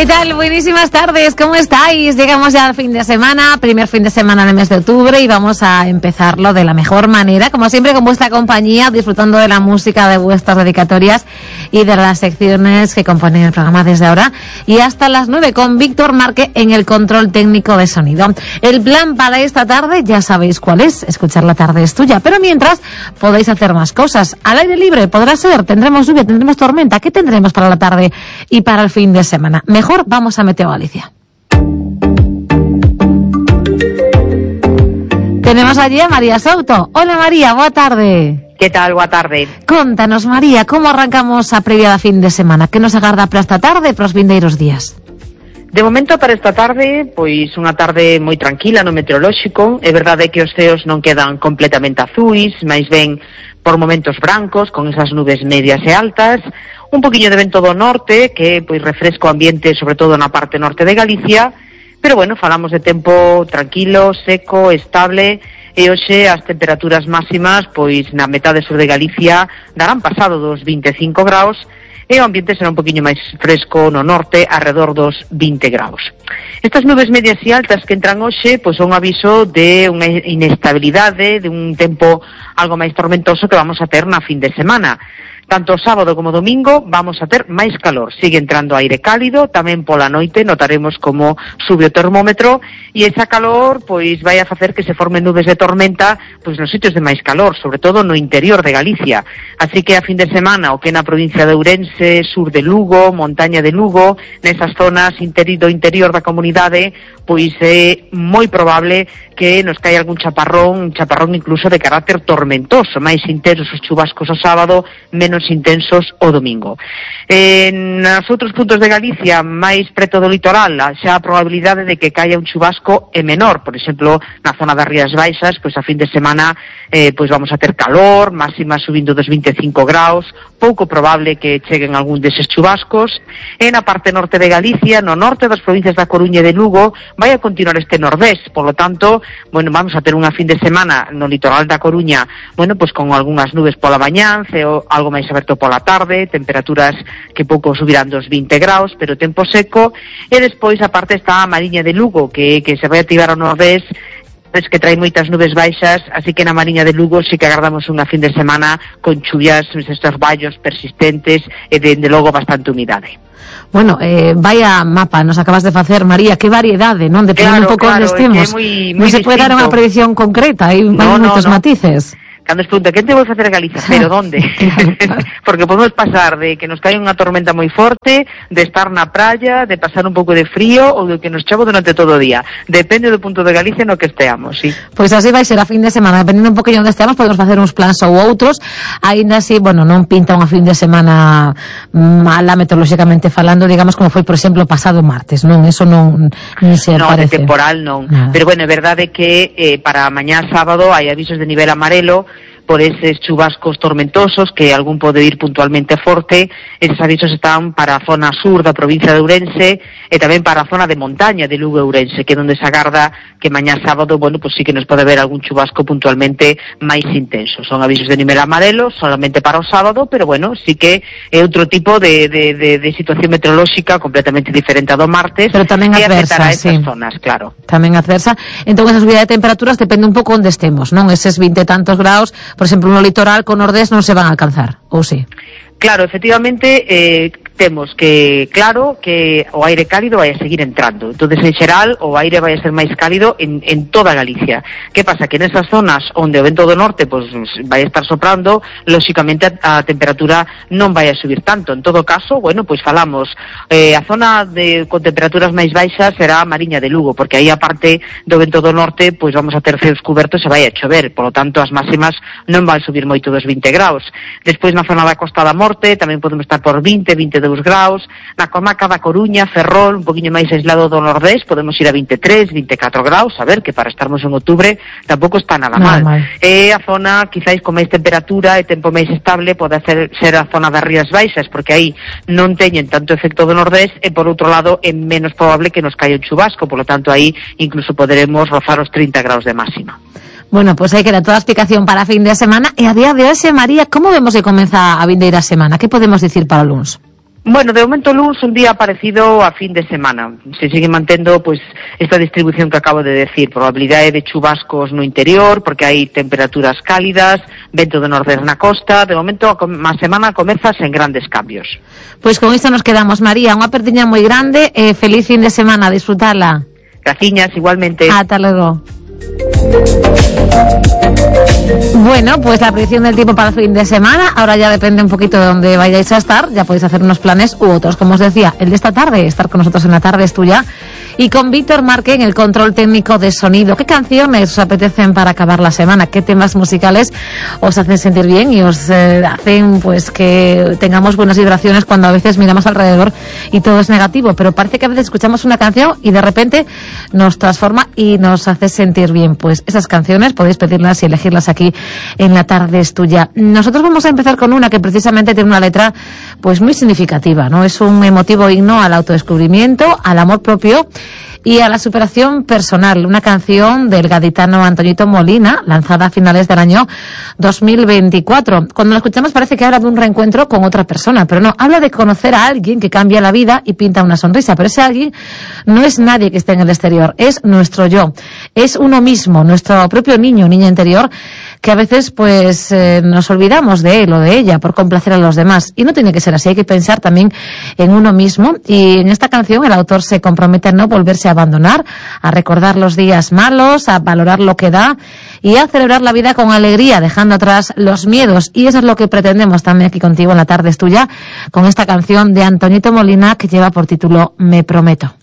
¿Qué tal? Buenísimas tardes, ¿cómo estáis? Llegamos ya al fin de semana, primer fin de semana del mes de octubre, y vamos a empezarlo de la mejor manera, como siempre con vuestra compañía, disfrutando de la música, de vuestras dedicatorias y de las secciones que componen el programa desde ahora y hasta las 9 con Víctor Marque en el control técnico de sonido. El plan para esta tarde ya sabéis cuál es, escuchar La Tarde es Tuya, pero mientras podéis hacer más cosas. Al aire libre podrá ser, tendremos lluvia, tendremos tormenta. ¿Qué tendremos para la tarde y para el fin de semana? Mejor vamos a Meteo Galicia. Tenemos allí a María Souto. Hola María, boa tarde. Que tal? Boa tarde. Contanos, María, como arrancamos a previa da fin de semana? Que nos agarda para esta tarde e para os vindeiros días? De momento para esta tarde, pois unha tarde moi tranquila no meteorolóxico. É verdade que os ceos non quedan completamente azuis, máis ben por momentos brancos, con esas nubes medias e altas. Un poquinho de vento do norte, que pois refresca o ambiente, sobre todo na parte norte de Galicia. Pero bueno, falamos de tempo tranquilo, seco, estable. E hoxe as temperaturas máximas, pois na metade sur de Galicia, darán pasado dos 25 graus, e o ambiente será un poquinho máis fresco no norte, alrededor dos 20 graus. Estas nubes medias e altas que entran hoxe, pois son un aviso de unha inestabilidade, de un tempo algo máis tormentoso que vamos a ter na fin de semana. Tanto sábado como domingo vamos a ter máis calor. Sigue entrando aire cálido, tamén pola noite notaremos como sube o termómetro, e esa calor pois vai a facer que se formen nubes de tormenta pois nos sitios de máis calor, sobre todo no interior de Galicia. Así que a fin de semana, o que na provincia de Ourense, sur de Lugo, montaña de Lugo, nesas zonas do interior da comunidade, pois é moi probable que nos caia algún chaparrón, un chaparrón incluso de carácter tormentoso, máis intensos os chubascos o sábado, menos intensos o domingo. Nos outros puntos de Galicia, máis preto do litoral, xa a probabilidade de que caia un chubasco é menor. Por exemplo, na zona das Rías Baixas, pois a fin de semana pois vamos a ter calor, máxima subindo dos 25 graus, pouco probable que cheguen algún deses chubascos. E na parte norte de Galicia, no norte das provincias da Coruña e de Lugo, vai a continuar este nordés, por lo tanto, bueno, vamos a ter unha fin de semana no litoral da Coruña, bueno, pois con algunhas nubes pola mañá, ceo algo máis aberto pola tarde, temperaturas que pouco subirán dos 20 graus, pero tempo seco. E despois a parte está a Mariña de Lugo, que se vai activar ao nordés, que trae moitas nubes baixas, así que na Mariña de Lugo sí que agardamos unha fin de semana con chuvias, estes vallos persistentes e dende logo bastante humidade. Bueno, vaya mapa nos acabas de facer, María, que variedade, non? Depende un pouco onde estemos. Non se pode dar unha predicción concreta, hai moitos matices. Cando es pregunta, que te vou facer Galicia? Pero donde? Claro. Porque podemos pasar de que nos cae unha tormenta moi forte, de estar na praia, de pasar un pouco de frío ou de que nos chove durante todo o día. Depende do punto de Galicia no que esteamos, sí. Pois así vai ser a fin de semana, dependendo un poquinho onde esteamos, podemos facer uns plans ou outros. Aínda así, bueno, non pinta unha fin de semana mala meteorolóxicamente falando, digamos como foi, por exemplo, pasado martes, non? Eso non se parece. Non, de temporal non. Nada. Pero bueno, é verdade que para mañá sábado hai avisos de nivel amarelo por eses chubascos tormentosos que algún pode ir puntualmente forte. Eses avisos están para a zona sur da provincia de Ourense e tamén para a zona de montaña de Lugo e Ourense, que é onde se agarda que mañá sábado, bueno, pues sí que nos pode ver algún chubasco puntualmente máis intenso. Son avisos de nivel amarelo solamente para o sábado, pero bueno, sí que é outro tipo de situación meteorolóxica completamente diferente a do martes, pero tamén adversa, a estas zonas, claro. Tamén adversa. Entón, esa subida de temperaturas depende un pouco onde estemos, non? Eses 20 e tantos graus, por exemplo, no litoral con nordés non se van a alcanzar, ou sí? Claro, efectivamente, temos que, claro, que o aire cálido vai a seguir entrando. Entonces, en xeral, o aire vai a ser máis cálido en toda Galicia. Que pasa? Que nesas zonas onde o vento do norte pues, vai a estar soprando, lóxicamente a temperatura non vai a subir tanto. En todo caso, bueno, pues falamos, a zona con temperaturas máis baixas será a Mariña de Lugo, porque aí a parte do vento do norte, pues vamos a ter ceos cubertos e vai a chover. Por lo tanto, as máximas non van subir moito dos 20 graus. Despois, na zona da Costa da Morte, tamén podemos estar por 22 graus, na comarca da Coruña, Ferrol, un poquinho máis aislado do nordés, podemos ir a 23, 24 graus, a ver, que para estarmos en outubro tampouco está nada mal. E a zona, quizáis con máis temperatura e tempo máis estable, pode ser a zona das Rías Baixas, porque aí non teñen tanto efecto do nordés, e por outro lado é menos probable que nos caia un chubasco, por lo tanto aí incluso poderemos rozar os 30 graus de máxima. Bueno, pues aí queda toda a explicación para fin de semana. E a día de hoxe, María, como vemos que comeza a vindeira semana? Que podemos dicir para o luns? Bueno, de momento o luns un día parecido a fin de semana. Se sigue mantendo pois esta distribución que acabo de decir, probabilidade de chubascos no interior, porque hai temperaturas cálidas, vento do nordés na costa. De momento a semana comeza sen grandes cambios. Pois con isto nos quedamos, María, unha apertiña moi grande, feliz fin de semana, disfrutala. Graciñas, igualmente. Ata luego. Bueno, pues la predicción del tiempo para el fin de semana, ahora ya depende un poquito de dónde vayáis a estar, ya podéis hacer unos planes u otros, como os decía, el de esta tarde, estar con nosotros en la tarde es tuya, y con Víctor Marque en el control técnico de sonido. ¿Qué canciones os apetecen para acabar la semana? ¿Qué temas musicales os hacen sentir bien y os hacen pues que tengamos buenas vibraciones cuando a veces miramos alrededor y todo es negativo? Pero parece que a veces escuchamos una canción y de repente nos transforma y nos hace sentir bien. Pues esas canciones podéis pedirlas y elegirlas aquí en la tarde es tuya. Nosotros vamos a empezar con una que precisamente tiene una letra pues muy significativa, ¿no? Es un emotivo himno al autodescubrimiento, al amor propio y a la superación personal. Una canción del gaditano Antoñito Molina, lanzada a finales del año 2024. Cuando la escuchamos parece que habla de un reencuentro con otra persona, pero no, habla de conocer a alguien que cambia la vida y pinta una sonrisa, pero ese alguien no es nadie que esté en el exterior, es nuestro yo, es uno mismo, nuestro propio niño, niña interior, que a veces pues nos olvidamos de él o de ella por complacer a los demás, y no tiene que ser así, hay que pensar también en uno mismo. Y en esta canción el autor se compromete a no volverse a abandonar, a recordar los días malos, a valorar lo que da y a celebrar la vida con alegría, dejando atrás los miedos. Y eso es lo que pretendemos también aquí contigo en la tarde es tuya, con esta canción de Antoñito Molina que lleva por título Me Prometo.